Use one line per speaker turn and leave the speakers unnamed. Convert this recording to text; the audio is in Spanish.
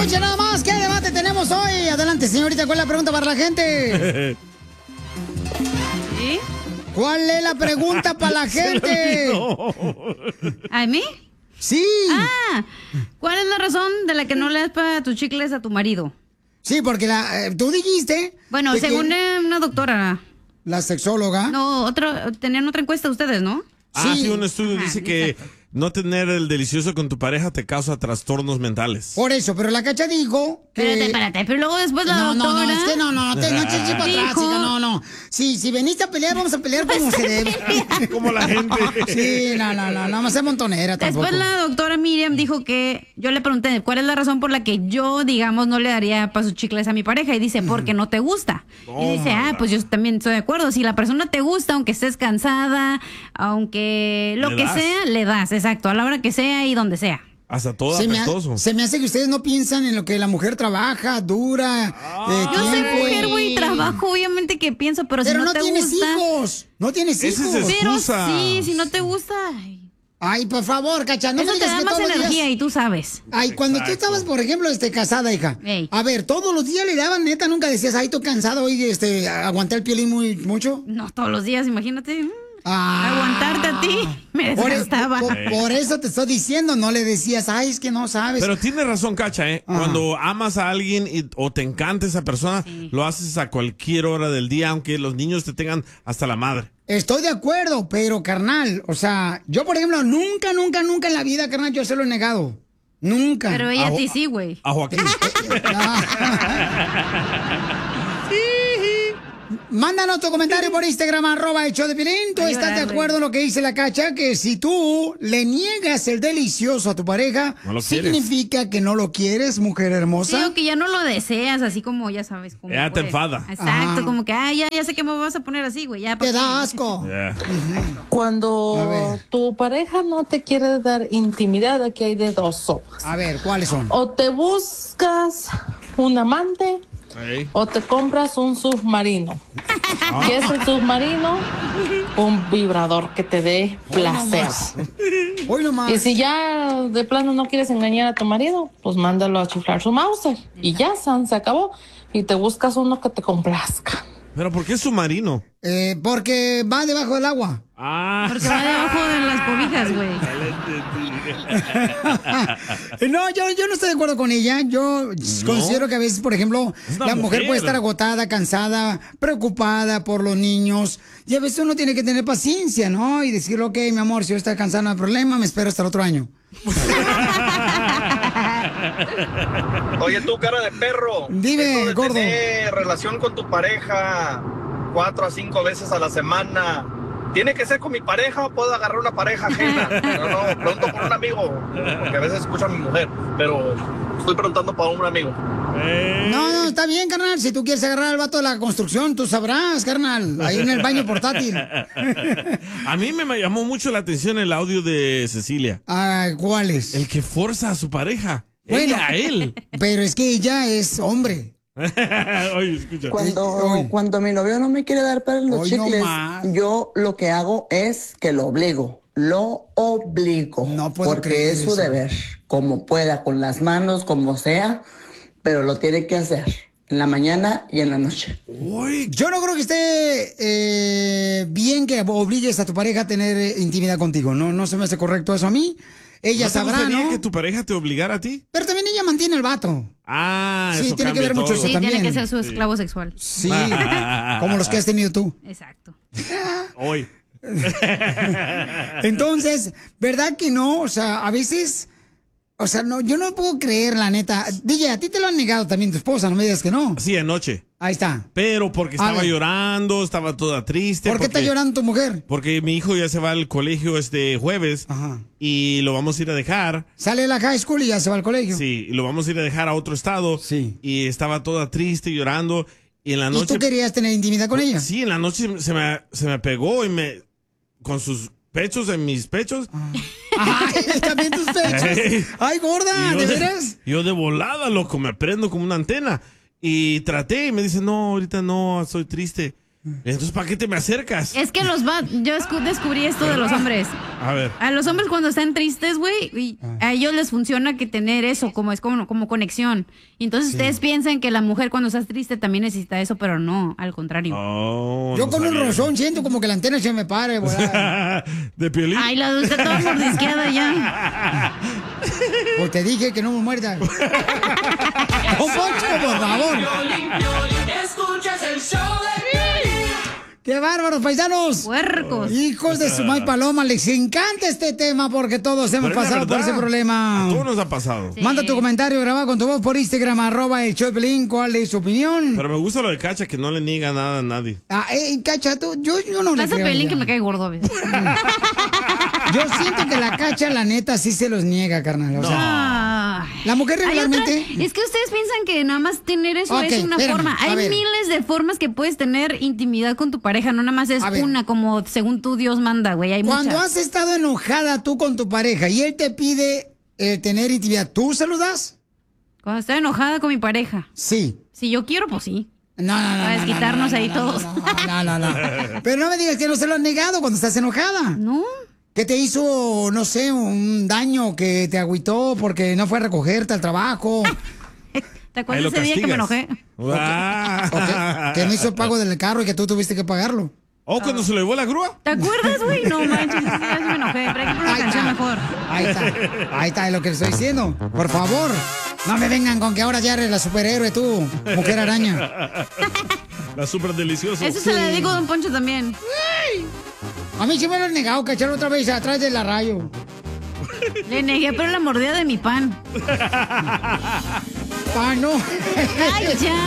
Escucha nada más, ¿qué debate tenemos hoy? Adelante, señorita, ¿cuál es la pregunta para la gente?
¿Sí?
¿Cuál es la pregunta para la gente?
¿A mí?
Sí.
¿Cuál es la razón de la que no le das para tus chicles a tu marido?
Sí, porque tú dijiste...
Bueno, según una doctora.
¿La sexóloga?
No, tenían otra encuesta ustedes, ¿no?
Sí, un estudio dice que no tener el delicioso con tu pareja te causa trastornos mentales.
Por eso, pero la Cacha dijo que...
Espérate, pero luego después la doctora...
No, es que no te eches para atrás, hija, no. Sí, si veniste a pelear, vamos a pelear como se debe.
Como la gente.
Sí, no me sea montonera tampoco.
Después la doctora Miriam dijo que... Yo le pregunté, ¿cuál es la razón por la que yo, digamos, no le daría para sus chicles a mi pareja? Y dice, porque no te gusta. Y dice, pues yo también estoy de acuerdo. Si la persona te gusta, aunque estés cansada, aunque lo que sea, le das, exacto, a la hora que sea y donde sea.
Hasta todo apestoso.
Se me hace que ustedes no piensan en lo que la mujer trabaja, dura.
Yo soy mujer, güey, trabajo, obviamente que pienso, pero si no te
tienes
gusta...
hijos. No tienes hijos.
Esa es excusa.
Pero sí, si no te gusta...
Ay, por favor, Cacha, no
eso
me
te
digas
da
que
más
todos los
energía
días...
y tú sabes.
Ay, cuando tú estabas, por ejemplo, casada, hija.
Ey.
A ver, todos los días le daban, neta, nunca decías, ay, estoy cansado hoy, aguanté el piolín mucho.
No, todos los días, imagínate. Aguantarte a ti, me desgastaba.
Por eso te estoy diciendo, no le decías, ay, es que no sabes.
Pero tienes razón, Cacha, Cuando amas a alguien o te encanta esa persona, lo haces a cualquier hora del día, aunque los niños te tengan hasta la madre.
Estoy de acuerdo, pero carnal, o sea, yo por ejemplo, nunca en la vida, carnal, yo se lo he negado. Nunca.
Pero ella a ti sí, güey.
A Joaquín.
Mándanos tu comentario por Instagram, @el-show-de-Piolín. ¿Tú estás de acuerdo en lo que dice la Cacha? Que si tú le niegas el delicioso a tu pareja,
no
significa que no lo quieres, mujer hermosa.
Sí, o que ya no lo deseas, así como ya sabes. Como
ya te enfada.
Exacto, como que, ya sé que me vas a poner así, güey.
Te da asco.
Cuando tu pareja no te quiere dar intimidad, aquí hay de dos sopas.
A ver, ¿cuáles son?
O te buscas un amante... O te compras un submarino. ¿Qué es el submarino? Un vibrador que te dé placer.
Hoy nomás.
Y si ya de plano no quieres engañar a tu marido, pues mándalo a chiflar su Mauser. Y ya, se acabó. Y te buscas uno que te complazca.
¿Pero por qué submarino?
Porque va debajo del agua.
Porque va debajo de las cobijas, güey.
No, yo no estoy de acuerdo con ella. Yo considero que a veces, por ejemplo, la mujer puede estar agotada, cansada, preocupada por los niños. Y a veces uno tiene que tener paciencia, ¿no? Y decirle, ok, mi amor, si yo estoy cansada, no hay problema, me espero hasta el otro año.
Oye, tú, cara de perro.
Dime, gordo.
Tener relación con tu pareja 4 a 5 veces a la semana. ¿Tiene que ser con mi pareja o puedo agarrar una pareja ajena? No, pregunto por un amigo, porque a veces escucho a mi mujer, pero estoy preguntando para un amigo.
No, está bien, carnal. Si tú quieres agarrar al vato de la construcción, tú sabrás, carnal. Ahí en el baño portátil.
A mí me llamó mucho la atención el audio de Cecilia.
¿Cuál es?
El que forza a su pareja.
Bueno,
ella a él.
Pero es que ella es hombre.
Oye, escucha.
Cuando mi novio no me quiere dar para los chicles, yo lo que hago es que lo obligo. Lo obligo.
No puedo
porque
creer
es su
eso.
deber. Como pueda, con las manos, como sea, pero lo tiene que hacer. En la mañana y en la noche.
Uy, yo no creo que esté bien que obligues a tu pareja a tener intimidad contigo. No se me hace correcto eso a mí. Ella sabrá, ¿no?
que tu pareja te obligara a ti?
Pero también ella mantiene el vato.
Sí,
eso tiene que ver mucho eso también.
Tiene que ser su esclavo sexual.
Sí, como los que has tenido tú.
Exacto.
Hoy.
Entonces, ¿verdad que no? O sea, a veces... O sea, no, yo no puedo creer, la neta. DJ, a ti te lo han negado también tu esposa, no me digas que no.
Sí, anoche.
Ahí está.
Pero porque estaba llorando, estaba toda triste.
¿Por qué está llorando tu mujer?
Porque mi hijo ya se va al colegio este jueves. Y lo vamos a ir a dejar.
Sale de la high school y ya se va al colegio.
Sí, y lo vamos a ir a dejar a otro estado.
Sí.
Y estaba toda triste, llorando. Y en la noche...
¿Y tú querías tener intimidad con ella?
Sí, en la noche se me pegó y con sus pechos en mis pechos.
Ay, también tus pechos. Ay, gorda, ¿de veras?
Yo de volada, loco, me prendo como una antena. Y traté y me dice, no, ahorita no, estoy triste. Entonces, ¿para qué te me acercas?
Es que yo descubrí esto de los hombres.
A ver.
A los hombres cuando están tristes, güey, a ellos les funciona que tener eso, como conexión. Y entonces ustedes piensan que la mujer cuando está triste también necesita eso, pero no, al contrario.
Oh,
yo
no
con
sabía.
un rozón siento como que la antena se me pare, güey.
¿De Piolín?
Ay, la dulce toda mordisqueada ya.
Pues te dije que no me muerdas. ¡Oh, Poncho, por favor!
Escuchas el show de Piolín.
¡Qué bárbaros, paisanos!
¡Puercos!
Hijos de su madre paloma, les encanta este tema porque todos hemos
Pero es la
pasado por
verdad.
ese problema.
A todos nos ha pasado.
Sí.
Manda tu comentario grabado con tu voz por Instagram, @el show de Piolín. ¿Cuál es su opinión?
Pero me gusta lo de Cacha, que no le niega nada a nadie.
Cacha, yo no le
Plaza
creo.
Pelín
ya.
que me cae gordo a veces.
Yo siento que la Cacha, la neta, sí se los niega, carnal. O sea,
Ay.
la mujer
Hay
regularmente...
es que ustedes piensan que nada más tener eso
Ok,
es una
espérame,
forma.
a
Hay
ver.
miles de formas que puedes tener intimidad con tu pareja, no nada más es
A ver.
una como según tú Dios manda, güey. Hay
Cuando
muchas.
has estado enojada tú con tu pareja y él te pide tener intimidad, ¿tú se lo das?
Cuando estoy enojada con mi pareja.
Sí.
Si yo quiero, pues sí.
No.
Para desquitarnos ahí todos.
No. Pero no me digas que no se lo has negado cuando estás enojada.
No.
¿Qué te hizo, no sé, un daño que te agüitó porque no fue a recogerte al trabajo?
¿Te
Ahí
acuerdas
lo
ese día que me
castigas.
enojé?
¿O que no hizo el pago del carro y que tú tuviste que pagarlo?
¿O cuando se le llevó la grúa?
¿Te acuerdas, güey? No manches, ese día sí me enojé. Pero hay que poner una canción mejor.
Ahí está, es lo que le estoy diciendo. Por favor, no me vengan con que ahora ya eres la superhéroe tú, mujer araña.
La súper deliciosa.
Eso se le dedico a Don Poncho también.
A mí sí me lo han negado, cachar otra vez atrás de la rayo.
Le negué, pero la mordida de mi pan.
Ah, no.
Ay, ya.